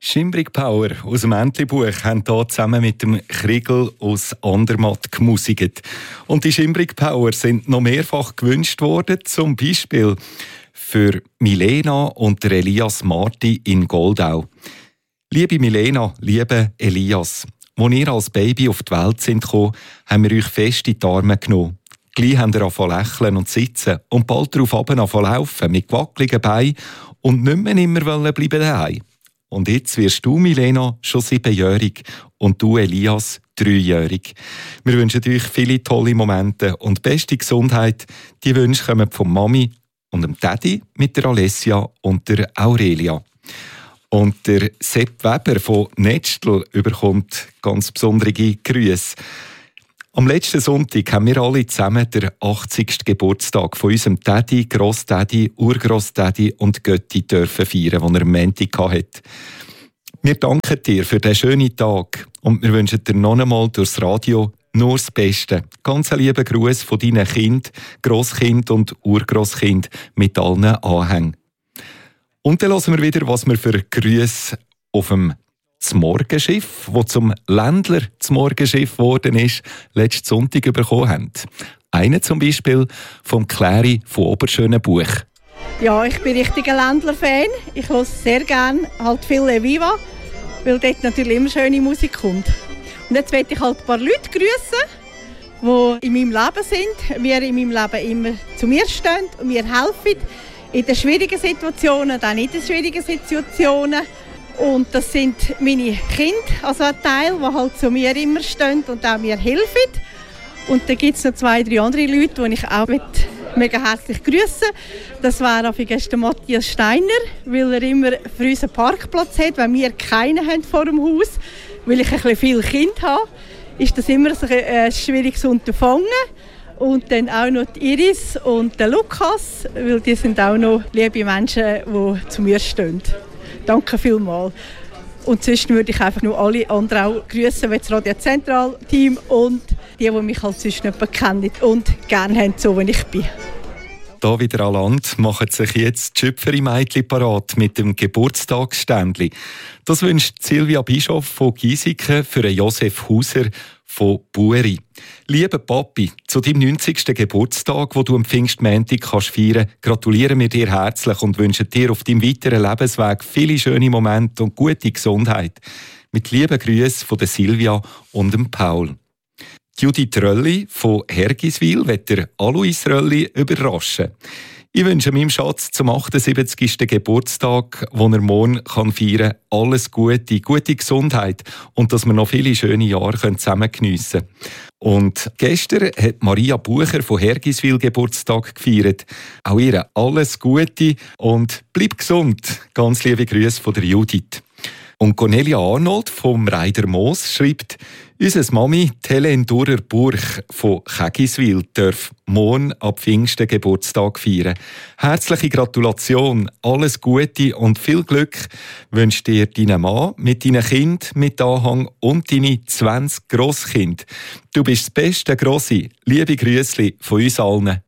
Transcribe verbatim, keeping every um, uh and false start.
Schimbrig Power aus dem Entlebuch haben hier zusammen mit dem Kriegel aus Andermatt gemusikt. Und die Schimbrig Power sind noch mehrfach gewünscht worden, zum Beispiel für Milena und der Elias Marti in Goldau. Liebe Milena, liebe Elias, als ihr als Baby auf die Welt sind gekommen, haben wir euch fest in die Arme genommen. Gleich haben ihr angefangen zu lächeln und sitzen und bald darauf angefangen zu laufen, mit gewackeligen Beinen und nicht mehr immer bleiben daheim. Und jetzt wirst du, Milena, schon siebenjährig und du, Elias, dreijährig. Wir wünschen euch viele tolle Momente und beste Gesundheit. Die Wünsche kommen von Mami und dem Daddy mit der Alessia und der Aurelia. Und der Sepp Weber von Netztel überkommt ganz besondere Grüße. Am letzten Sonntag haben wir alle zusammen den achtzigsten Geburtstag von unserem Daddy, Grossdaddy, Urgrossdaddy und Götti dürfen feiern, den er am Montag hatte. Wir danken dir für diesen schönen Tag und wir wünschen dir noch einmal durchs Radio nur das Beste. Ganz einen lieben Gruß von deinen Kind, Grosskind und Urgrosskind mit allen Anhängen. Und dann hören wir wieder, was wir für Grüße auf dem das Morgenschiff, das zum Ländler das Morgenschiff geworden ist, letzten Sonntag bekommen haben. Einen zum Beispiel vom Kläri von Oberschönenbuch. Ja, ich bin richtiger Ländler-Fan. Ich höre sehr gerne halt viel Viva, weil dort natürlich immer schöne Musik kommt. Und jetzt möchte ich halt ein paar Leute grüßen, die in meinem Leben sind, die in meinem Leben immer zu mir stehen und mir helfen. In den schwierigen Situationen, dann in den schwierigen Situationen. Und das sind meine Kinder, also ein Teil, die halt zu mir immer stehen und auch mir helfen. Und dann gibt es noch zwei, drei andere Leute, die ich auch mega herzlich grüßen. Das wäre auf der Matthias Steiner, weil er immer für uns einen Parkplatz hat, wenn wir keinen haben vor dem Haus. Weil ich ein bisschen viele Kinder habe, ist das immer ein schwieriges Unterfangen. Und dann auch noch die Iris und der Lukas, weil die sind auch noch liebe Menschen, die zu mir stehen. Danke vielmals. Und sonst würde ich einfach nur alle anderen auch grüßen, wie das Radio Zentral-Team und die, die mich halt sonst nicht kennen und gerne haben, so wie ich bin. Da wieder an Land machen sich jetzt die Schöpferi-Mädchen parat mit dem Geburtstagsständli. Das wünscht Silvia Bischof von Giesiken für Josef Hauser von Bueri. Lieber Papi, zu deinem neunzigsten Geburtstag, wo du am Pfingstmontag kannst feiern, gratulieren wir dir herzlich und wünschen dir auf deinem weiteren Lebensweg viele schöne Momente und gute Gesundheit. Mit lieben Grüßen von der Silvia und dem Paul. Judith Rölli von Hergiswil wird der Alois Rölli überraschen. Ich wünsche meinem Schatz zum achtundsiebzigsten Geburtstag, den er morgen kann feiern kann, alles Gute, gute Gesundheit und dass wir noch viele schöne Jahre zusammen geniessen können. Und gestern hat Maria Bucher von Hergiswil Geburtstag gefeiert. Auch ihr alles Gute und bleib gesund. Ganz liebe Grüße von der Judith. Und Cornelia Arnold vom Reider Moos schreibt, unsere Mami Helen Durer-Burch von Chegiswil darf morgen ab Pfingsten Geburtstag feiern. Herzliche Gratulation, alles Gute und viel Glück wünscht dir dein Mann mit deinen Kindern mit Anhang und deine zwanzig Grosskinder. Du bist das beste Grossi. Liebe Grüßli von uns allen.